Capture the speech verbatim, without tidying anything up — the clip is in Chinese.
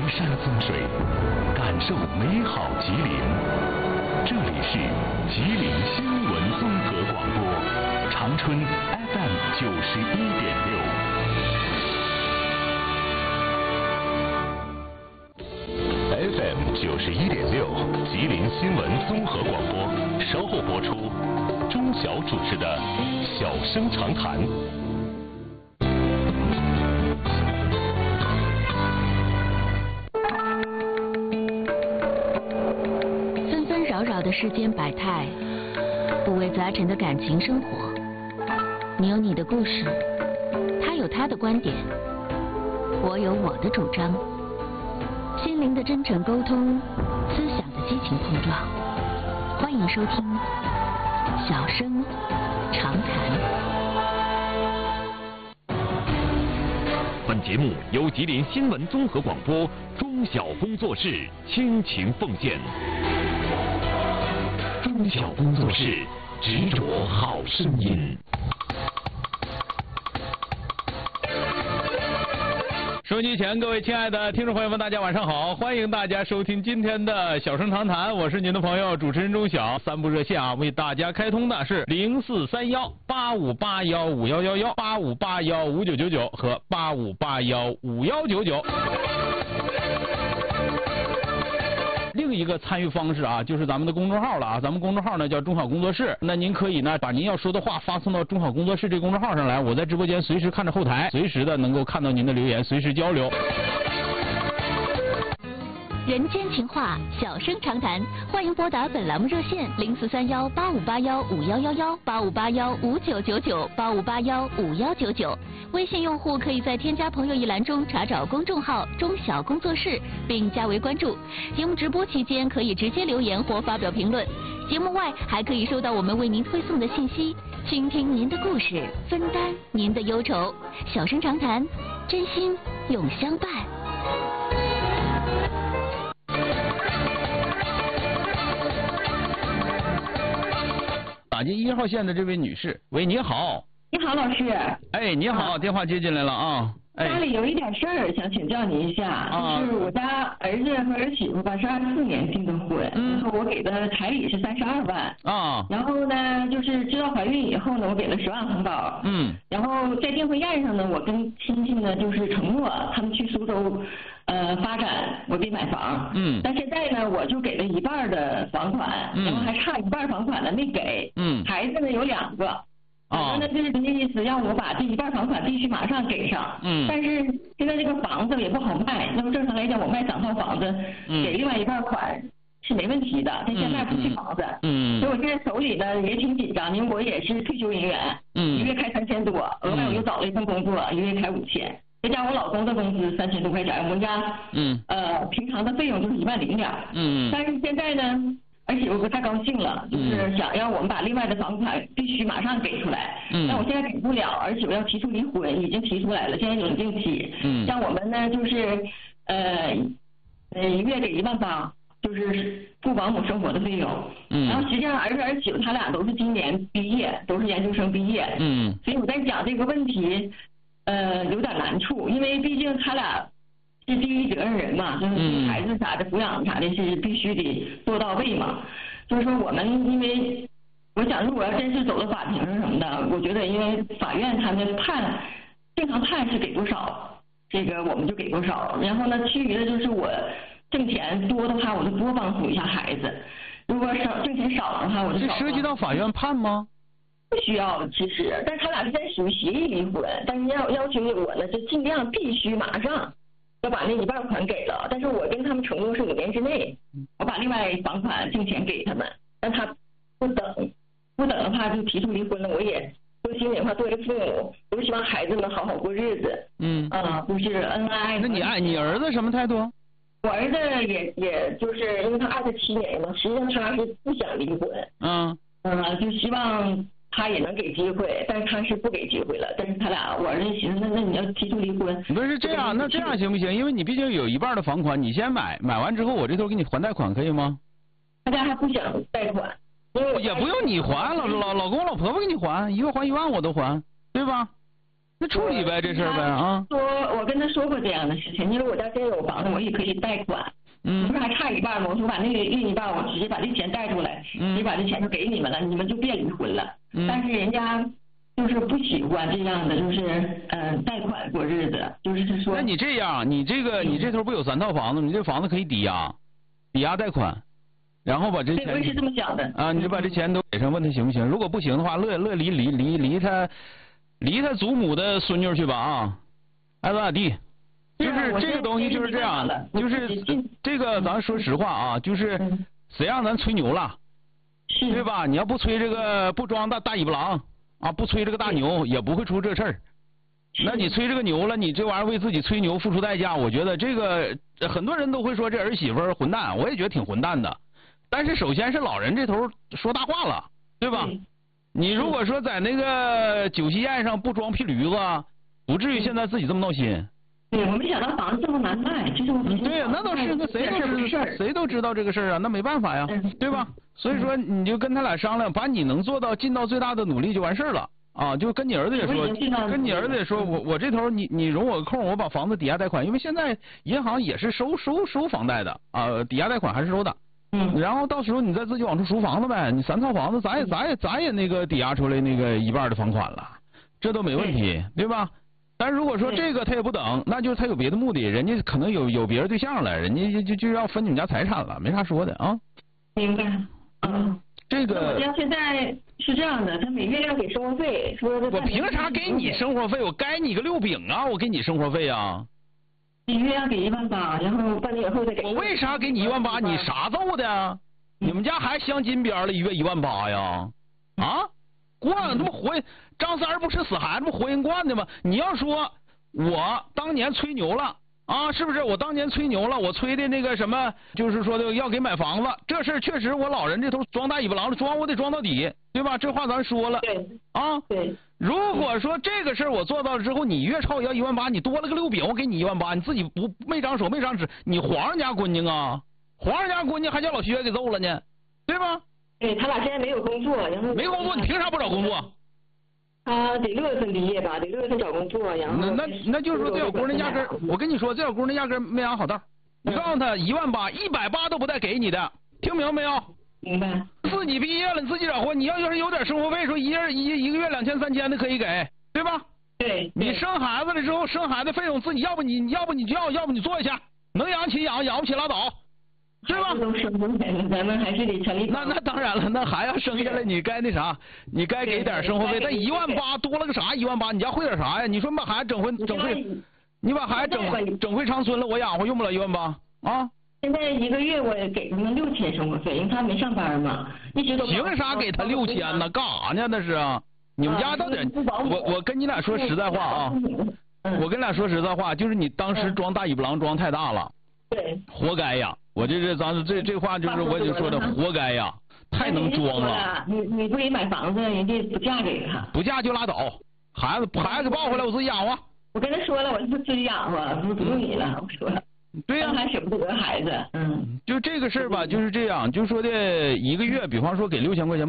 山增水，感受美好吉林。这里是吉林新闻综合广播，长春 F M 九十一点六。F M 九十一点六，吉林新闻综合广播，稍后播出。钟晓主持的《小声长谈》。 纷纷扰扰的世间百态，五味杂陈的感情生活。你有你的故事，他有他的观点，我有我的主张。心灵的真诚沟通，思想的激情碰撞。欢迎收听《小声长谈》。 本节目由吉林新闻综合广播中小工作室倾情奉献。中小工作室执着好声音。 收音机前各位亲爱的听众朋友们，大家晚上好！欢迎大家收听今天的小声长谈，我是您的朋友主持人钟晓。三部热线啊，为大家开通的是零四三幺八五八幺五幺幺幺、八五八幺五九九九和八五八幺五幺九九。另一个参与方式啊，就是咱们的公众号了啊，咱们公众号呢叫中小工作室，那您可以呢把您要说的话发送到中小工作室这个公众号上来，我在直播间随时看着后台，随时的能够看到您的留言，随时交流。 人间情话，小声长谈，欢迎拨打本栏目热线零四三幺八五八幺五幺幺幺、八五八幺五九九九、八五八幺五幺九九。微信用户可以在添加朋友一栏中查找公众号中小工作室，并加为关注。节目直播期间可以直接留言或发表评论，节目外还可以收到我们为您推送的信息，倾听您的故事，分担您的忧愁。小声长谈，真心永相伴。 打进一号线的这位女士，喂，你好。 你好，老师。 哎，你好，啊、电话接进来了啊。哎， 家里有一点事儿想请教您一下，啊、就是我家儿子和儿媳妇吧是二四年订的婚，嗯、然后我给的彩礼是三十二万啊，然后呢就是知道怀孕以后呢，我给了十万红包，嗯，然后在订婚宴上呢，我跟亲戚呢就是承诺他们去苏州呃发展，我给买房，嗯，但现在呢我就给了一半的房款，嗯，然后还差一半房款呢没给，嗯，孩子呢有两个。反正呢，就是人家意思让我把这一半房款必须马上给上。嗯。但是现在这个房子也不好卖，那么正常来讲，我卖两套房子，嗯、给另外一半款是没问题的。但现在不起房子。嗯。所以我现在手里呢也挺紧张，因为我也是退休人员。嗯。一个月开三千多，额外我又找了一份工作，一个月开五千，再加我老公的工资三千多块钱，我们家嗯呃平常的费用就是一万零点。嗯。但是现在呢。而且我不太高兴了，就是想要我们把另外的房款必须马上给出来。嗯。但我现在给不了，而且我要提出离婚，已经提出来了，现在冷静期。嗯。像我们呢，就是呃呃一个月给一万八，就是付保姆生活的费用。嗯。然后实际上儿子儿媳妇他俩都是今年毕业，都是研究生毕业。嗯。所以我在讲这个问题，呃有点难处，因为毕竟他俩。是第一责任人嘛，就是对孩子啥的抚养啥的是必须得做到位嘛。就是说我们因为，我想如果要真是走到法庭上什么的，我觉得因为法院他们判，正常判是给多少，这个我们就给多少。然后呢，其余的就是我挣钱多的话，我就多帮助一下孩子；如果少挣钱少的话，我就少。 这涉及到法院判吗？ 不需要，其实，但是他俩是在属于协议离婚，但是要要求我呢，就尽量必须马上。要把那一半款给了，但是我跟他们承诺是五年之内，我把另外房款挣钱给他们，但他不等，不等的话就提出离婚了。我也说心里话，作为父母，我希望孩子们好好过日子，嗯啊，不是恩爱。 那你爱你儿子什么态度？ 我儿子也也就是因为他二十七年嘛，实际上他是不想离婚，嗯嗯、呃，就希望。他也能给机会，但是他是不给机会了。但是他俩，我儿子寻思，那那你要提出离婚， 不是这样，那这样行不行？因为你毕竟有一半的房款，你先买，买完之后我这头给你还贷款，可以吗？ 他家还不想贷款，因为也不用你还，老老老公老婆婆给你还，一个还一万我都还，对吧？ 那处理呗，这事儿呗啊。 说，我跟他说过这样的事情，因为我家现在有房子，我也可以贷款。嗯。不是还差一半吗？我说把那个另一半，我直接把这钱贷出来，直接把这钱就给你们了，你们就别离婚了。嗯。但是人家就是不喜欢这样的，就是嗯、呃、贷款过日子，就是说。 那你这样，你这个你这头不有三套房子，你这房子可以抵押，抵押贷款。然后把这钱， 我也是这么想的啊，你就把这钱都给上，问他行不行？如果不行的话，乐乐离离离离他，离他祖母的孙女去吧啊，爱咋咋地。就是这个东西就是这样，就是这个咱说实话啊，就是谁让咱吹牛了，对吧？你要不吹这个不装大大尾巴狼啊，不吹这个大牛，也不会出这事儿。那你吹这个牛了，你这玩意儿为自己吹牛付出代价，我觉得这个很多人都会说这儿媳妇混蛋，我也觉得挺混蛋的。但是首先是老人这头说大话了，对吧？嗯、你如果说在那个酒席宴上不装屁驴子，不至于现在自己这么闹心。 对，我没想到房子这么难卖，这是我们。 对，那倒是，那谁都知谁都知道这个事儿啊，那没办法呀，嗯、对吧？所以说你就跟他俩商量，把你能做到尽到最大的努力就完事儿了啊！就跟你儿子也说，跟你儿子也说，我我这头你你容我个空，我把房子抵押贷款，因为现在银行也是收收收房贷的啊，抵押贷款还是收的。嗯，然后到时候你再自己往出赎房子呗，你三套房子，咱也咱也咱也那个抵押出来那个一半的房款了，这都没问题，对吧？但如果说这个他也不等，那就是他有别的目的，人家可能有有别的对象了，人家就就就要分你们家财产了，没啥说的啊。 明白。嗯， 这个我家现在是这样的，他每月要给生活费，说我凭啥给你生活费？我该你个六饼啊！我给你生活费啊！ 一月要给一万八，然后半年以后再给。 我为啥给你一万八？你啥揍的？你们家还镶金边了，一月一万八呀？啊？惯他妈活张三不吃死孩子，不活人惯的吗？你要说我当年吹牛了啊，是不是？我当年吹牛了，我吹的那个什么，就是说的要给买房子，这事儿确实我老人这头装大尾巴狼了，装我得装到底，对吧？这话咱说了。 对。 啊。 对。 如果说这个事儿我做到了之后，你月超也要一万八，你多了个六饼，我给你一万八，你自己不没长手没长指，你皇上家闺女啊，皇上家闺女还叫老薛给揍了呢，对吧？ 对他俩现在没有工作，然后没工作，你凭啥不找工作？ 他得六月份毕业吧，得六月份找工作，然后那那那就是说这小姑娘压根，我跟你说，这小姑娘压根没安好道。你告诉她一万八，一百八都不带给你的，听明白没有？ 明白。 自己毕业了，你自己找活，你要要是有点生活费，说一人一一个月两千三千的可以给，对吧？ 对。 你生孩子了之后，生孩子费用自己要不你要不你就要，要不你做一下，能养起养，养不起拉倒。对吧？ 都生下来了，咱们还是得成立。 那那当然了，那还要生下来，你该那啥，你该给点生活费。但一万八多了个啥？一万八，你家会点啥呀？你说把孩子整回整会，你把孩子整整回长春了，我养活用不了一万八啊？ 现在一个月我给他们六千生活费，因为他没上班嘛，一直都。 凭啥给他六千呢？干啥呢？那是啊？你们家到底？我我跟你俩说实在话啊，我跟你俩说实在话，就是你当时装大尾巴狼装太大了， 对， 活该呀。我这这咱这这话就是我就说的活该呀，太能装了。 你你不给买房子，人家不嫁给他。 不嫁就拉倒，孩子孩子抱回来我自己养活。 我跟他说了，我说自己养活，不不用你了，我说。 对呀、啊， 还舍不得孩子。嗯。 就这个事儿吧，就是这样，就说的一个月，比方说给六千块钱。